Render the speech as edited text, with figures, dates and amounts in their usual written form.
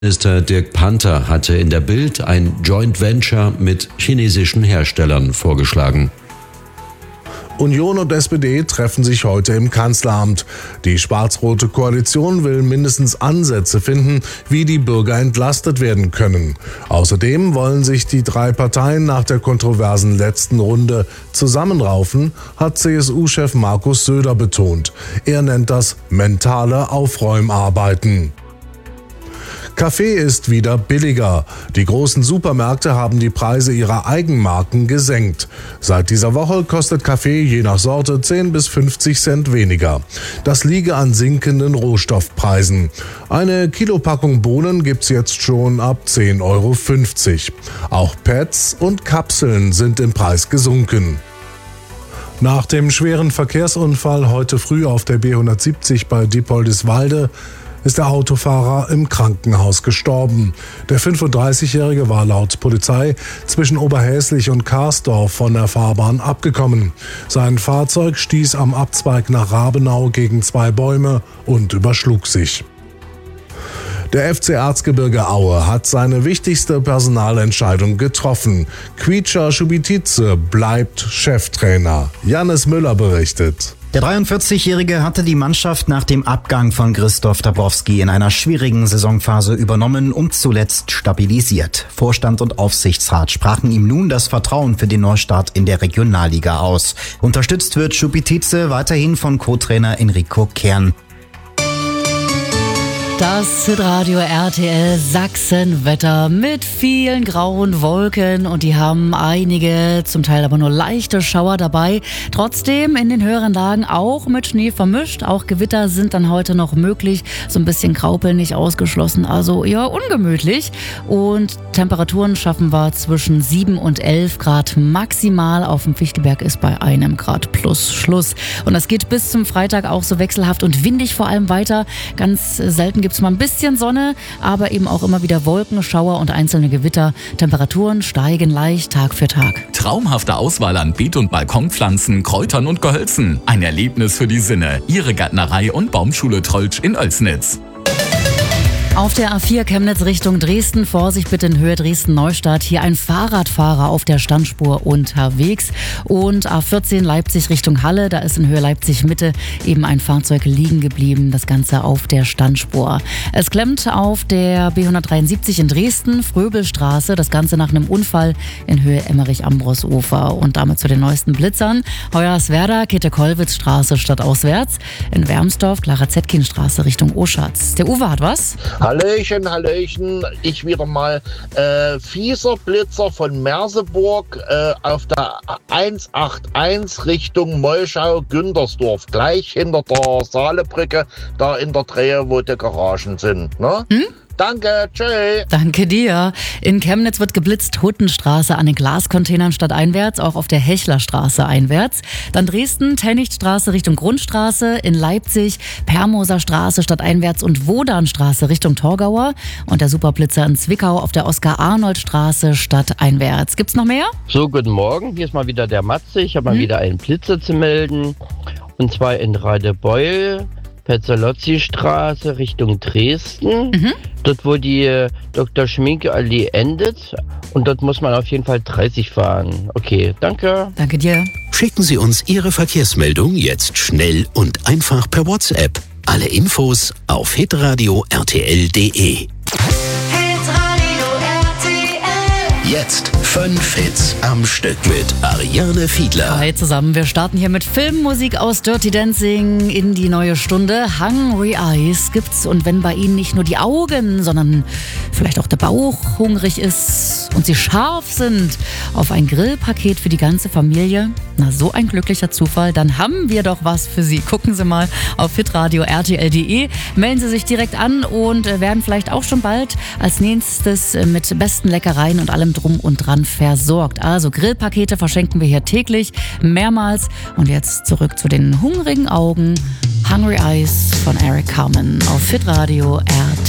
Minister Dirk Panther hatte in der Bild ein Joint Venture mit chinesischen Herstellern vorgeschlagen. Union und SPD treffen sich heute im Kanzleramt. Die schwarz-rote Koalition will mindestens Ansätze finden, wie die Bürger entlastet werden können. Außerdem wollen sich die drei Parteien nach der kontroversen letzten Runde zusammenraufen, hat CSU-Chef Markus Söder betont. Er nennt das mentale Aufräumarbeiten. Kaffee ist wieder billiger. Die großen Supermärkte haben die Preise ihrer Eigenmarken gesenkt. Seit dieser Woche kostet Kaffee je nach Sorte 10 bis 50 Cent weniger. Das liege an sinkenden Rohstoffpreisen. Eine Kilopackung Bohnen gibt's jetzt schon ab 10,50 Euro. Auch Pads und Kapseln sind im Preis gesunken. Nach dem schweren Verkehrsunfall heute früh auf der B170 bei Diepoldiswalde ist der Autofahrer im Krankenhaus gestorben. Der 35-Jährige war laut Polizei zwischen Oberhäslich und Karsdorf von der Fahrbahn abgekommen. Sein Fahrzeug stieß am Abzweig nach Rabenau gegen 2 Bäume und überschlug sich. Der FC Erzgebirge Aue hat seine wichtigste Personalentscheidung getroffen. Kvicha Subitice bleibt Cheftrainer. Jannis Müller berichtet. Der 43-Jährige hatte die Mannschaft nach dem Abgang von Christoph Dabrowski in einer schwierigen Saisonphase übernommen und zuletzt stabilisiert. Vorstand und Aufsichtsrat sprachen ihm nun das Vertrauen für den Neustart in der Regionalliga aus. Unterstützt wird Subitice weiterhin von Co-Trainer Enrico Kern. Das Hitradio RTL Sachsenwetter mit vielen grauen Wolken und die haben einige, zum Teil aber nur leichte Schauer dabei. Trotzdem in den höheren Lagen auch mit Schnee vermischt. Auch Gewitter sind dann heute noch möglich. So ein bisschen Graupel nicht ausgeschlossen, also eher ungemütlich. Und Temperaturen schaffen wir zwischen 7 und 11 Grad maximal. Auf dem Fichtelberg ist bei 1 Grad plus Schluss. Und das geht bis zum Freitag auch so wechselhaft und windig vor allem weiter. Ganz selten gibt es mal ein bisschen Sonne, aber eben auch immer wieder Wolken, Schauer und einzelne Gewitter. Temperaturen steigen leicht Tag für Tag. Traumhafte Auswahl an Beet- und Balkonpflanzen, Kräutern und Gehölzen. Ein Erlebnis für die Sinne. Ihre Gärtnerei und Baumschule Trolltsch in Oelsnitz. Auf der A4 Chemnitz Richtung Dresden, Vorsicht bitte in Höhe Dresden-Neustadt, hier ein Fahrradfahrer auf der Standspur unterwegs. Und A14 Leipzig Richtung Halle, da ist in Höhe Leipzig-Mitte eben ein Fahrzeug liegen geblieben, das Ganze auf der Standspur. Es klemmt auf der B173 in Dresden, Fröbelstraße, das Ganze nach einem Unfall in Höhe Emmerich-Ambros-Ufer. Und damit zu den neuesten Blitzern. Hoyerswerda, Käthe-Kollwitz-Straße stadtauswärts, in Wermsdorf, Clara-Zetkin-Straße Richtung Oschatz. Der Uwe hat was? Hallöchen, ich wieder mal. Fieser Blitzer von Merseburg auf der 181 Richtung Molschau-Güntersdorf. Gleich hinter der Saalebrücke, da in der Drehe, wo die Garagen sind. Ne? Danke, tschüss. Danke dir. In Chemnitz wird geblitzt, Huttenstraße an den Glascontainern stadteinwärts, auch auf der Hechlerstraße einwärts. Dann Dresden, Tennichtstraße Richtung Grundstraße, in Leipzig, Permoser Straße stadteinwärts und Wodanstraße Richtung Torgauer. Und der Superblitzer in Zwickau auf der Oskar-Arnold-Straße stadteinwärts. Gibt's noch mehr? So, guten Morgen. Hier ist mal wieder der Matze. Ich habe mal wieder einen Blitzer zu melden. Und zwar in Radebeul. Petzolozzi-Straße Richtung Dresden, dort wo die Dr. Schminke-Allee endet und dort muss man auf jeden Fall 30 fahren. Okay, danke. Danke dir. Schicken Sie uns Ihre Verkehrsmeldung jetzt schnell und einfach per WhatsApp. Alle Infos auf hitradio rtl.de. Jetzt 5 Hits am Stück mit Ariane Fiedler. Hi zusammen, wir starten hier mit Filmmusik aus Dirty Dancing in die neue Stunde. Hungry Eyes gibt's und wenn bei Ihnen nicht nur die Augen, sondern vielleicht auch der Bauch hungrig ist und Sie scharf sind auf ein Grillpaket für die ganze Familie, na so ein glücklicher Zufall, dann haben wir doch was für Sie. Gucken Sie mal auf hitradio rtl.de, melden Sie sich direkt an und werden vielleicht auch schon bald als nächstes mit besten Leckereien und allem drum und dran versorgt. Also Grillpakete verschenken wir hier täglich, mehrmals. Und jetzt zurück zu den hungrigen Augen. Hungry Eyes von Eric Carmen auf hitradio RTL.